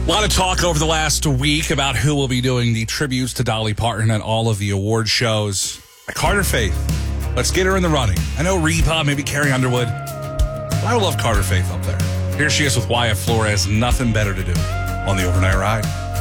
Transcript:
A lot of talk over the last week about who will be doing the tributes to Dolly Parton at all of the award shows. Carter Faith, let's get her in the running. I know Reba, maybe Carrie Underwood. I would love Carter Faith up there. Here she is with Wyatt Flores. Nothing better to do on the Overnight Ride.